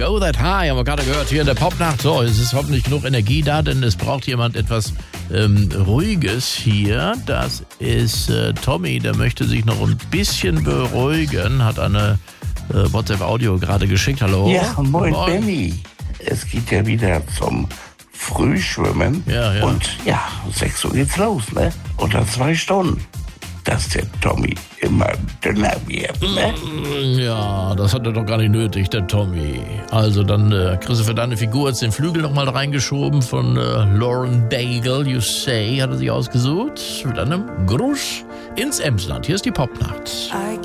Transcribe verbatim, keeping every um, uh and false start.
Go That High haben wir gerade gehört hier in der Popnacht. So, es ist hoffentlich genug Energie da, denn es braucht jemand etwas ähm, Ruhiges hier. Das ist äh, Tommy, der möchte sich noch ein bisschen beruhigen, hat eine äh, WhatsApp-Audio gerade geschickt. Hallo? Ja, moin, moin. Benny. Es geht ja wieder zum Frühschwimmen. Ja, ja. Und ja, sechs Uhr geht's los, ne? Unter zwei Stunden. Dass der Tommy immer dünner wird, ne? Ja, das hat er doch gar nicht nötig, der Tommy. Also dann, äh, kriegst du für deine Figur jetzt den Flügel nochmal reingeschoben von äh, Lauren Daigle, You Say, hat er sich ausgesucht. Mit einem Grusch ins Emsland. Hier ist die Popnacht. I